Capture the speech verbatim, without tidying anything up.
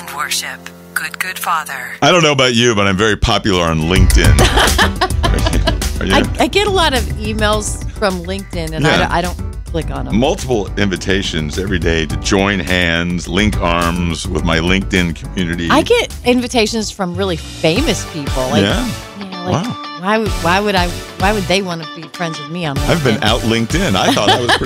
and worship. Good, good Father. I don't know about you, but I'm very popular on LinkedIn. Are you? I, I get a lot of emails from LinkedIn, and Yeah. I, I don't click on them. Multiple invitations every day to join hands, link arms with my LinkedIn community. I get invitations from really famous people. Like, Yeah? you know, like Wow. why would why would I why would they want to be friends with me on LinkedIn? I've been out LinkedIn. I thought that was pretty